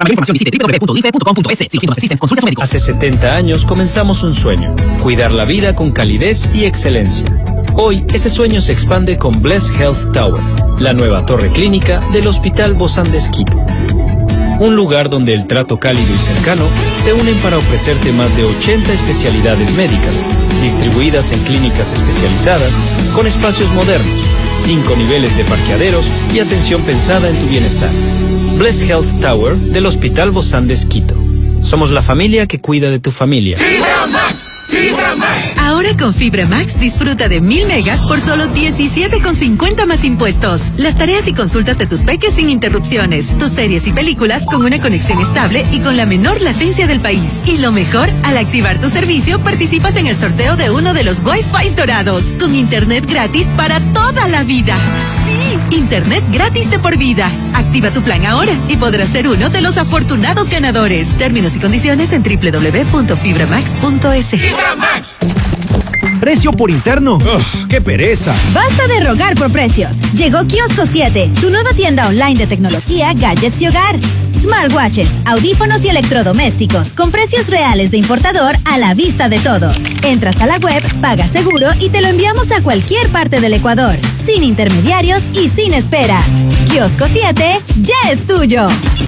Para mayor información visite www.ife.com.es. Si los síntomas persisten, consulte a su médico. Hace 70 años comenzamos un sueño: cuidar la vida con calidez y excelencia. Hoy, ese sueño se expande con Bless Health Tower, la nueva torre clínica del Hospital Bozán de Esquito. Un lugar donde el trato cálido y cercano se unen para ofrecerte más de 80 especialidades médicas, distribuidas en clínicas especializadas, con espacios modernos, 5 niveles de parqueaderos y atención pensada en tu bienestar. Bless Health Tower del Hospital Bozán de Esquito. Somos la familia que cuida de tu familia. ¡Fibra Max! ¡Fibra Max! Ahora con Fibra Max disfruta de 1000 megas por solo 17,50 más impuestos. Las tareas y consultas de tus peques sin interrupciones. Tus series y películas con una conexión estable y con la menor latencia del país. Y lo mejor, al activar tu servicio participas en el sorteo de uno de los Wi-Fi dorados. Con internet gratis para toda la vida. ¡Sí! Internet gratis de por vida. Activa tu plan ahora y podrás ser uno de los afortunados ganadores. Términos y condiciones en www.fibramax.es. ¡Fibra Max! ¿Precio por interno? ¡Qué pereza! Basta de rogar por precios. Llegó Kiosco 7, tu nueva tienda online de tecnología, gadgets y hogar. Smartwatches, audífonos y electrodomésticos con precios reales de importador a la vista de todos. Entras a la web, pagas seguro y te lo enviamos a cualquier parte del Ecuador, sin intermediarios y sin esperas. Kiosco 7 ya es tuyo.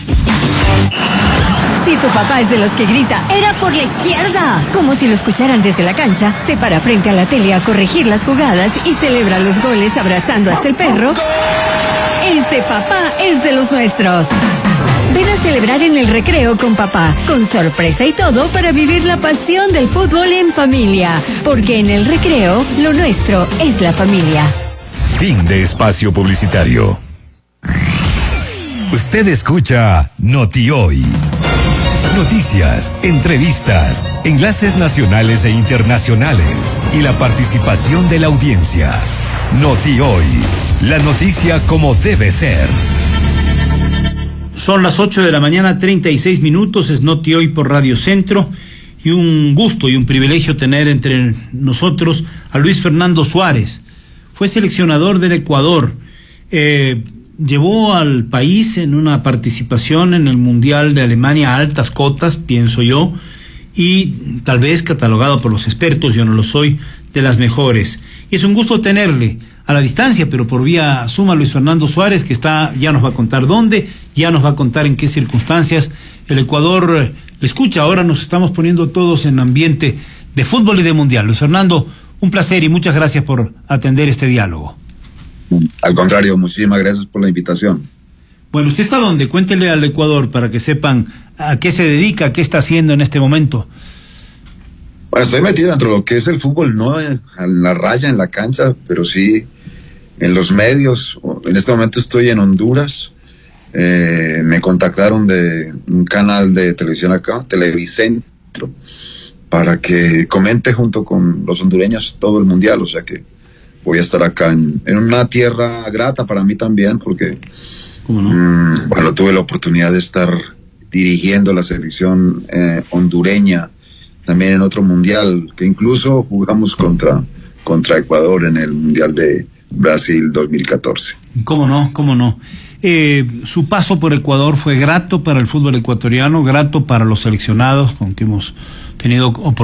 Si tu papá es de los que grita, era por la izquierda, como si lo escucharan desde la cancha, se para frente a la tele a corregir las jugadas y celebra los goles abrazando hasta el perro, ese papá es de los nuestros. Ven a celebrar en el recreo con papá, con sorpresa y todo para vivir la pasión del fútbol en familia, porque en el recreo lo nuestro es la familia. Fin de espacio publicitario. Usted escucha Noti Hoy. Noticias, entrevistas, enlaces nacionales e internacionales y la participación de la audiencia. Noti Hoy, la noticia como debe ser. Son las 8 de la mañana, 36 minutos, es Noti Hoy por Radio Centro, y un gusto y un privilegio tener entre nosotros a Luis Fernando Suárez. Fue seleccionador del Ecuador, llevó al país en una participación en el Mundial de Alemania a altas cotas, pienso yo, y tal vez catalogado por los expertos, yo no lo soy, de las mejores. Y es un gusto tenerle a la distancia, pero por vía Zoom, Luis Fernando Suárez, que ya nos va a contar dónde, ya nos va a contar en qué circunstancias el Ecuador le escucha. Ahora nos estamos poniendo todos en ambiente de fútbol y de Mundial. Luis Fernando, un placer y muchas gracias por atender este diálogo. Al contrario, muchísimas gracias por la invitación. Bueno, ¿usted está dónde? Cuéntele al Ecuador para que sepan a qué se dedica, qué está haciendo en este momento. Bueno, estoy metido dentro de lo que es el fútbol, no en la raya, en la cancha, pero sí en los medios. En este momento estoy en Honduras. Me contactaron de un canal de televisión acá, Televicentro, para que comente junto con los hondureños todo el mundial, o sea que voy a estar acá en una tierra grata para mí también, porque bueno, tuve la oportunidad de estar dirigiendo la selección hondureña también en otro mundial, que incluso jugamos contra Ecuador en el Mundial de Brasil 2014. ¿Cómo no? ¿Cómo no? Su paso por Ecuador fue grato para el fútbol ecuatoriano, grato para los seleccionados con que hemos tenido oportunidad